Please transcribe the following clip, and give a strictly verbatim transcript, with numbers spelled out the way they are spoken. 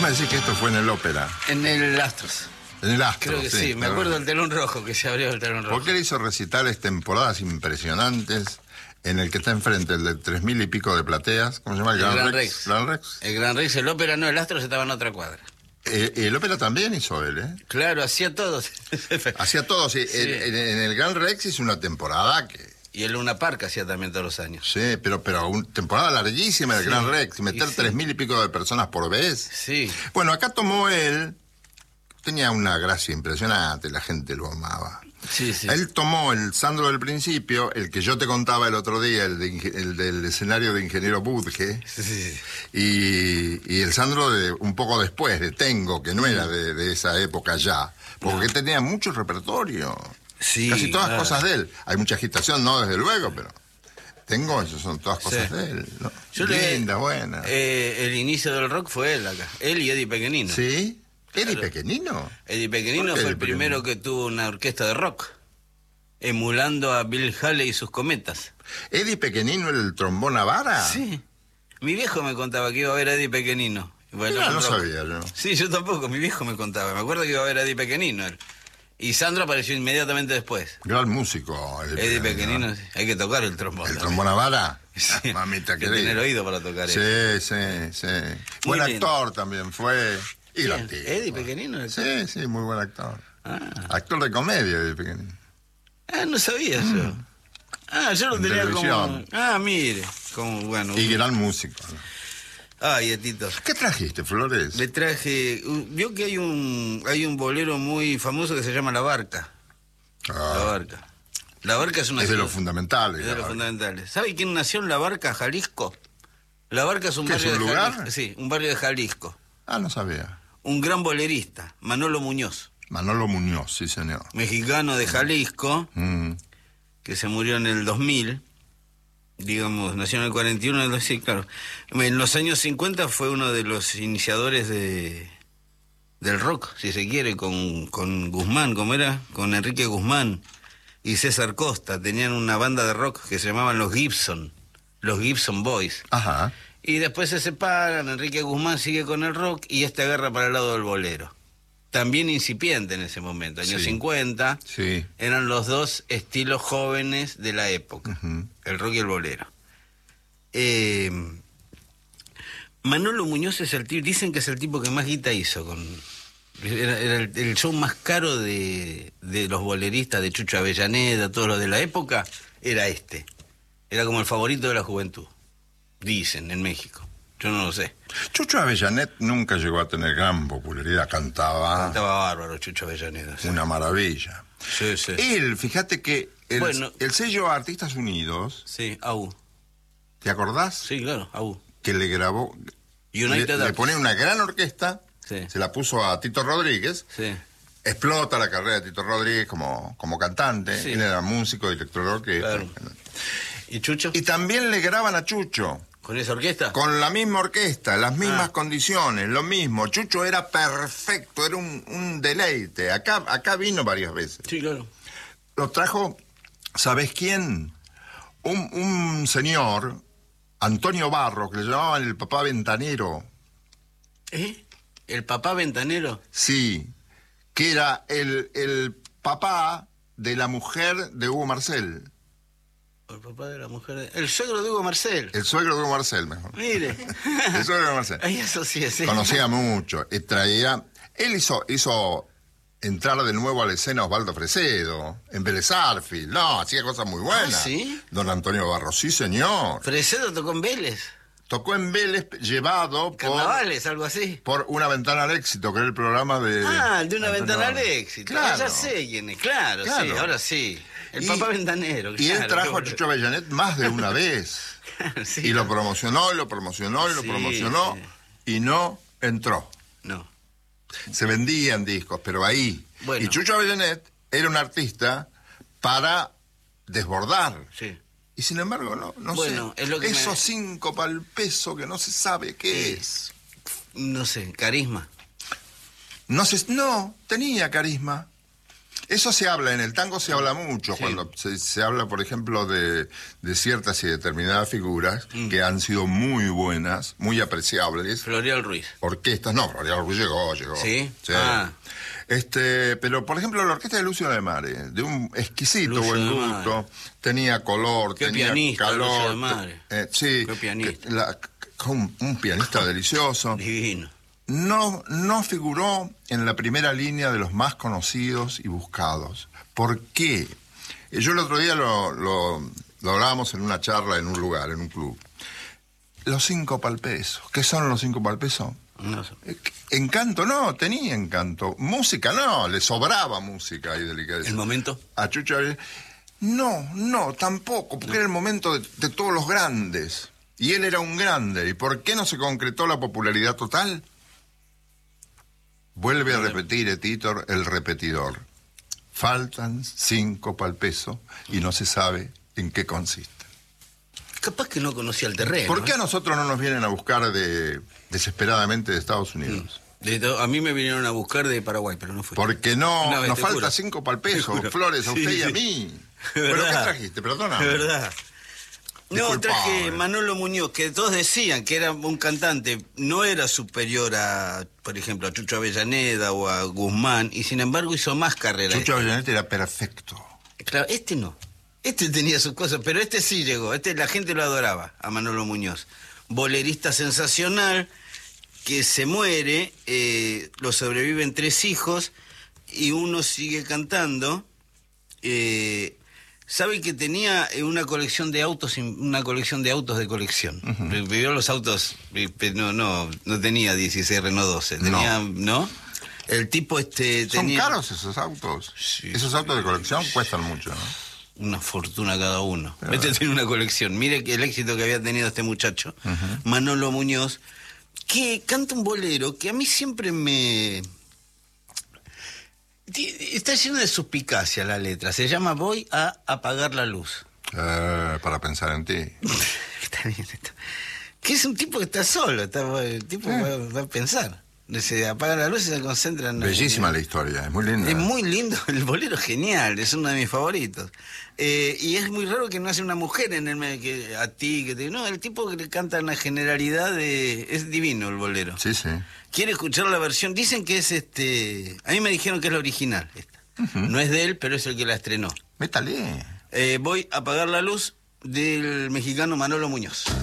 Vos me decís que esto fue en el ópera. En el Astros. En el Astros, Creo que sí, sí me acuerdo del telón rojo, que se abrió el telón rojo. Porque él hizo recitales, temporadas impresionantes, en el que está enfrente, el de tres mil y pico de plateas. ¿Cómo se llama? El, El Gran, Gran Rex. Rex. Gran Rex. El Gran Rex, el ópera no, el Astros estaba en otra cuadra. Eh, el ópera también hizo él, ¿eh? Claro, hacía todo. Hacía todo, sí. Sí. En, en- en el Gran Rex hizo una temporada que... Y el Luna Park hacía también todos los años. Sí, pero, pero una temporada larguísima del Sí. Gran Rex. Meter Y sí. tres mil y pico de personas por vez. Sí. Bueno, acá tomó él... Tenía una gracia impresionante, la gente lo amaba. Sí, sí. Él tomó el Sandro del principio, el que yo te contaba el otro día, el, de inge- el del escenario de Ingeniero Budge, Sí, sí. y, y el Sandro de un poco después, de Tengo, que no era de, de esa época ya, porque No. tenía mucho repertorio. Sí, Casi todas claro. cosas de él. Hay mucha agitación, no desde luego, pero Tengo, esas son todas cosas Sí. de él. ¿no? Yo le- Lindas, buenas. Eh, el inicio del rock fue él acá. Él y Eddie Pequenino. ¿Sí? ¿Eddie Claro. Pequenino? Eddie Pequenino ¿Por qué fue el Eddie primero Pequenino? que tuvo una orquesta de rock, emulando a Bill Haley y sus cometas. ¿Eddie Pequenino el trombón a vara? Sí. Mi viejo me contaba que iba a ver a Eddie Pequenino. Y bueno, Mira, el no rock. sabía yo. Sí, yo tampoco, mi viejo me contaba. Me acuerdo que iba a ver a Eddie Pequenino él. Y Sandro apareció inmediatamente después. Gran músico. Eddie Pequenino, sí. Hay que tocar el trombón. ¿El también. trombón a vara? Sí. Mamita Hay que querida. tener oído para tocar eso. Sí, sí, sí. Muy Buen bien. actor también fue. Y ¿Quién? gran tipo. Eddie Pequenino. Sí, sí, muy buen actor. Ah, Actor de comedia, Eddie Pequenino. ah, no sabía yo. Ah, yo lo En tenía como... televisión. Ah, mire. Como, bueno. Y gran músico. ¿no? Ay, Etito. ¿Qué trajiste, Flores? Le traje... uh, Vio que hay un hay un bolero muy famoso que se llama La Barca. La Ah, Barca. La Barca es una es de ciudad- los fundamentales. es de los la verdad. fundamentales. ¿Sabe quién nació en La Barca, Jalisco? La Barca es un ¿Qué es, barrio un de lugar? Jalisco. Sí, un barrio de Jalisco. Ah, no sabía. Un gran bolerista, Manolo Muñoz, Manolo Muñoz, sí, señor. mexicano de Jalisco, Mm. que se murió en el dos mil. Digamos, nació en el cuarenta y uno, sí, claro. En los años cincuenta fue uno de los iniciadores de del rock, si se quiere, con, con Guzmán, ¿cómo era? Con Enrique Guzmán y César Costa. Tenían una banda de rock que se llamaban los Gibson, los Gibson Boys. Ajá. Y después se separan, Enrique Guzmán sigue con el rock y este agarra para el lado del bolero. También incipiente en ese momento, años Sí. cincuenta. Sí. Eran los dos estilos jóvenes de la época, Ujú. el rock y el bolero. Eh, Manolo Muñoz es el tipo, dicen que es el tipo que más guita hizo. Con, era era el, el show más caro de, de los boleristas, de Chucho Avellaneda, todos los de la época, era este. Era como el favorito de la juventud, dicen, en México. Yo no lo sé. Chucho Avellanet nunca llegó a tener gran popularidad, cantaba Estaba bárbaro Chucho Avellaneda. Sí, una maravilla. sí. sí. Él, fíjate que el, Bueno. el sello Artistas Unidos, Sí, AU. ¿te acordás? Sí, claro, AU. Que le grabó, le, United le Artists. pone una gran orquesta, Sí. se la puso a Tito Rodríguez, Sí. explota la carrera de Tito Rodríguez como, como cantante, Sí. él era músico, director de orquesta. Claro. ¿Y Chucho? Y también le graban a Chucho, ¿Con esa orquesta? con la misma orquesta, las mismas Ah. condiciones, lo mismo. Chucho era perfecto, era un, un deleite. Acá, acá vino varias veces. Sí, claro. Lo trajo, ¿sabés quién? Un, un señor, Antonio Barro, que le llamaban el papá ventanero. ¿Eh? ¿El papá ventanero? Sí, que era el, el papá de la mujer de Hugo Marcel. El papá de la mujer... de- El suegro de Hugo Marcel. El suegro de Hugo Marcel, mejor. Mire. El suegro de Hugo Marcel. Ahí asocié, sí. Conocía mucho. Y traía... Él hizo, hizo entrar de nuevo a la escena a Osvaldo Fresedo, en Vélez Sarsfield. No, hacía cosas muy buenas. ¿Ah, sí? Don Antonio Barro, sí, señor. Fresedo tocó en Vélez. Tocó en Vélez, llevado por, Carnavales, algo así. por Una Ventana al Éxito, que era el programa de... Ah, el de una Antonio ventana al Barro. éxito. Claro. Ah, ya sé quién es, claro, Claro. sí, ahora sí. El Y- papá ventanero, Y él claro, trajo qué a bueno. Chucho Avellanet más de una vez. Sí, Y lo claro. promocionó, y lo promocionó, y lo Sí, promocionó, sí. y no entró. No. Se vendían discos, pero ahí. Bueno. Y Chucho Avellanet era un artista para desbordar. Sí. Y sin embargo, no, no Bueno, sé. es lo que Esos me- cinco para el peso que no se sabe qué Eh. es. No sé, carisma. No sé, no, tenía carisma. Eso se habla, en el tango se habla mucho, Sí. cuando se, se habla, por ejemplo, de, de ciertas y determinadas figuras Mm. que han sido muy buenas, muy apreciables. Floreal Ruiz. Orquestas, no, Florial Ruiz llegó, llegó. ¿Sí? Ah. Este, pero, por ejemplo, la orquesta de Lucio de Mare, de un exquisito Lucio buen de gusto, Mare. tenía color, Qué tenía pianista, calor. Lucio de Mare. eh, sí, Qué pianista. que- la- un, un pianista delicioso. Divino. No, no figuró en la primera línea de los más conocidos y buscados. ¿Por qué? Eh, Yo el otro día lo, lo, lo hablábamos en una charla en un lugar, en un club. Los cinco pal peso. ¿Qué son los cinco pal peso? No sé. Eh, Encanto no, tenía encanto. Música no, le sobraba música y delicadeza. ¿El momento? A Chucho Avellaneda, no, no, tampoco, porque era el momento de, de todos los grandes. Y él era un grande. ¿Y por qué no se concretó la popularidad total? Vuelve a repetir, Etitor, el repetidor. Faltan cinco pal peso y no se sabe en qué consiste. Capaz que no conocía el terreno. ¿Por qué ¿eh? a nosotros no nos vienen a buscar de, desesperadamente de Estados Unidos? De to- a mí me vinieron a buscar de Paraguay, pero no fue. Porque no, Una vez, nos te falta juro. cinco pal Te peso, juro. Flores, a Sí, usted y a sí. mí. Es ¿Pero qué verdad. trajiste? Perdona. Es verdad. No, Disculpame. traje Manolo Muñoz, que todos decían que era un cantante, no era superior a, por ejemplo, a Chucho Avellaneda o a Guzmán, y sin embargo hizo más carrera. Chucho Avellaneda era perfecto. Claro, este no. Este tenía sus cosas, pero este sí llegó. Este la gente lo adoraba, a Manolo Muñoz. Bolerista sensacional, que se muere, eh, lo sobreviven tres hijos, y uno sigue cantando. Eh, ¿Sabe que tenía eh, una colección de autos, una colección de autos de colección? Uh-huh. Vivió los autos, no, no, no tenía dieciséis Renault doce, tenía, ¿no? ¿no? El tipo este ¿Son tenía... caros esos autos? Sí, esos autos de colección cuestan mucho, ¿no? Una fortuna cada uno. Pero este tiene una colección. Mire que el éxito que había tenido este muchacho, uh-huh. Manolo Muñoz, que canta un bolero que a mí siempre me... Está lleno de suspicacia la letra. Se llama Voy a apagar la luz. Eh, para pensar en ti. Está bien esto. Que es un tipo que está solo. Está, el tipo eh. va, va a pensar. Se apaga la luz y se concentra en... Bellísima en, la historia, es muy linda. Es muy lindo, el bolero es genial, es uno de mis favoritos. Eh, y es muy raro que no hace una mujer en el medio, que a ti, que te... No, el tipo que le canta una generalidad de... Es divino el bolero. Sí, sí. Quiere escuchar la versión, dicen que es este... A mí me dijeron que es la original, esta. Uh-huh. No es de él, pero es el que la estrenó. Métale. Eh, voy a apagar la luz del mexicano Manolo Muñoz.